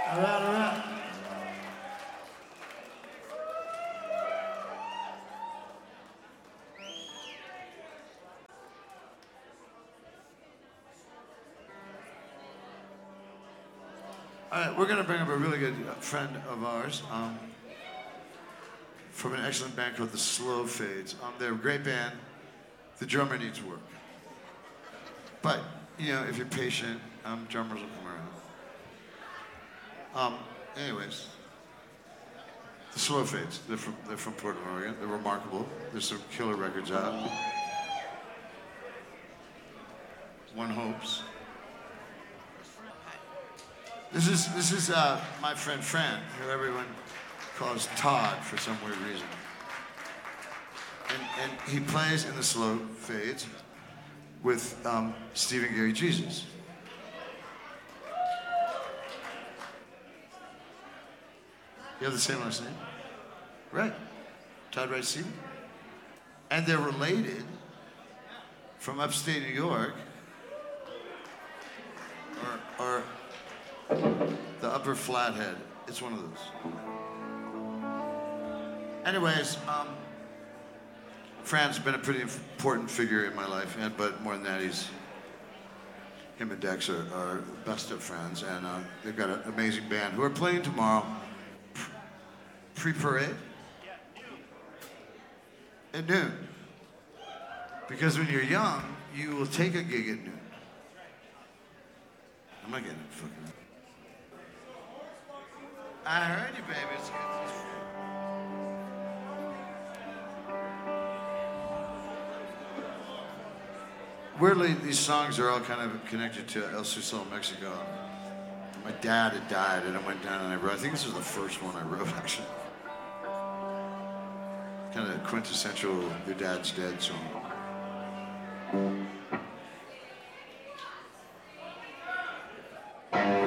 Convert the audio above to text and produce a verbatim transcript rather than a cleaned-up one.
All right, all right. All right, we're going to bring up a really good friend of ours um, from an excellent band called the Slow Fades. Um, they're a great band. The drummer needs work. But, you know, if you're patient, um, drummers will come around. Um, anyways, the Slow Fades. They're from, they're from Portland, Oregon. They're remarkable. There's some killer records out. One hopes. This is this is uh, my friend Fran, who everyone calls Todd for some weird reason. And, and he plays in the Slow Fades with um, Stephen Gary Jesus. You have the same last name? Right. Todd Wright Stephen. And they're related from upstate New York, or, or the Upper Flathead. It's one of those. Anyways, um, Fran's been a pretty important figure in my life, and but more than that, he's him and Dex are, are best of friends, and uh, they've got an amazing band who are playing tomorrow. Pre-parade at noon, because when you're young, you will take a gig at noon. I'm not getting it fucking. I heard you, baby. It's good. Weirdly, these songs are all kind of connected to El Susel, Mexico. My dad had died, and I went down and I wrote. I think this was the first one I wrote, actually. Kind of quintessential "Your Dad's Dead" song.